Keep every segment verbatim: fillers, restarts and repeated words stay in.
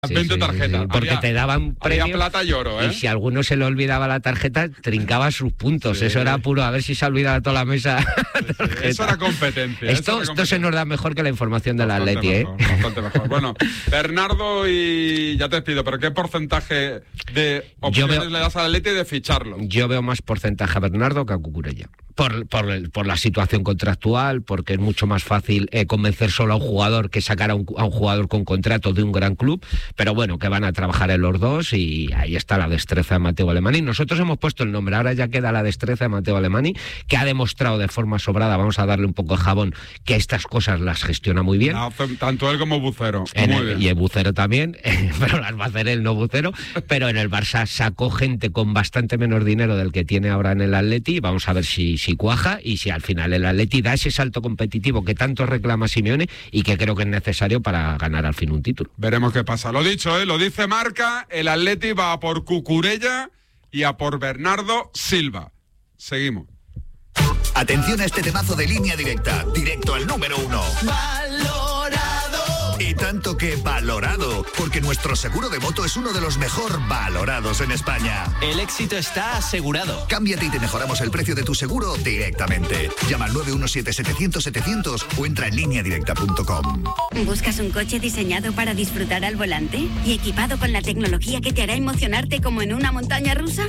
Sí, veinte sí, tarjetas. sí, porque había, te daban premio. Había plata y oro, ¿eh? Y si a alguno se le olvidaba la tarjeta, trincaba sus puntos. Sí. Eso era puro, a ver si se olvidaba toda la mesa. Sí, sí. Eso era competencia. Esto, eso era esto se nos da mejor que la información del Atleti, ¿eh? Mejor, bastante mejor. Bueno, Bernardo, y ya te despido, pero ¿qué porcentaje de opciones veo, le das al Atleti de ficharlo? Yo veo más porcentaje a Bernardo que a Cucurella. Por, por, por la situación contractual, porque es mucho más fácil eh, convencer solo a un jugador que sacar a un, a un jugador con contrato de un gran club, pero bueno, que van a trabajar en los dos y ahí está la destreza de Matteo Alemany. Nosotros hemos puesto el nombre, ahora ya queda la destreza de Matteo Alemany, que ha demostrado de forma sobrada, vamos a darle un poco de jabón, que estas cosas las gestiona muy bien. No, tanto él como Bucero. En muy el, bien. Y el Bucero también, pero las va a hacer él, no Bucero, pero en el Barça sacó gente con bastante menos dinero del que tiene ahora en el Atleti, vamos a ver si, si cuaja y si al final el Atleti da ese salto competitivo que tanto reclama Simeone y que creo que es necesario para ganar al fin un título. Veremos qué pasa. Lo dicho, ¿eh? Lo dice Marca, el Atleti va a por Cucurella y a por Bernardo Silva. Seguimos. Atención a este temazo de Línea Directa, directo al número uno. Valorado. Y tanto que valorado, porque nuestro seguro de moto es uno de los mejor valorados en España. El éxito está asegurado. Cámbiate y te mejoramos el precio de tu seguro directamente. Llama al nueve uno siete, setecientos, setecientos o entra en línea directa punto com. ¿Buscas un coche diseñado para disfrutar al volante y equipado con la tecnología que te hará emocionarte como en una montaña rusa?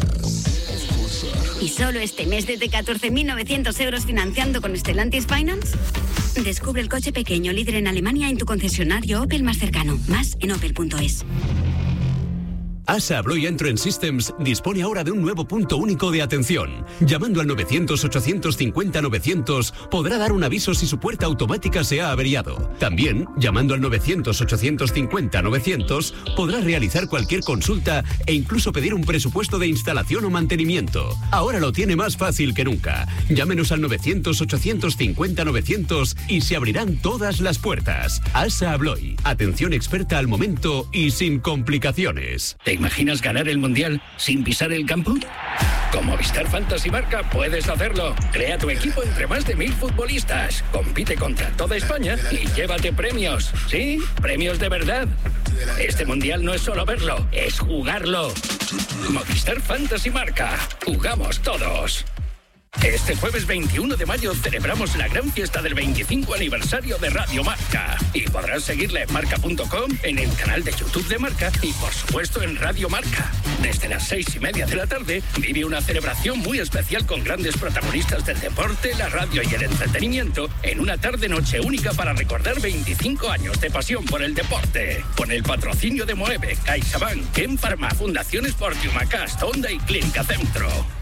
¿Y solo este mes desde catorce mil novecientos euros financiando con Stellantis Finance? Descubre el coche pequeño líder en Alemania en tu concesionario Opel más cercano. Más en opel punto es. ASA Abloy Entrance Systems dispone ahora de un nuevo punto único de atención. Llamando al novecientos, ochocientos cincuenta, novecientos podrá dar un aviso si su puerta automática se ha averiado. También, llamando al novecientos, ochocientos cincuenta, novecientos podrá realizar cualquier consulta e incluso pedir un presupuesto de instalación o mantenimiento. Ahora lo tiene más fácil que nunca. Llámenos al novecientos, ochocientos cincuenta, novecientos y se abrirán todas las puertas. ASA Abloy, atención experta al momento y sin complicaciones. ¿Te imaginas ganar el Mundial sin pisar el campo? Con Movistar Fantasy Marca puedes hacerlo. Crea tu equipo entre más de mil futbolistas. Compite contra toda España y llévate premios. ¿Sí? Premios de verdad. Este Mundial no es solo verlo, es jugarlo. Movistar Fantasy Marca. Jugamos todos. Este jueves veintiuno de mayo celebramos la gran fiesta del veinticinco aniversario de Radio Marca. Y podrás seguirla en marca punto com, en el canal de YouTube de Marca y por supuesto en Radio Marca. Desde las seis y media de la tarde vive una celebración muy especial con grandes protagonistas del deporte, la radio y el entretenimiento en una tarde-noche única para recordar veinticinco años de pasión por el deporte. Con el patrocinio de Moeve, CaixaBank, Ken Pharma, Fundación Sportium, Acast, Honda y Clínica Centro.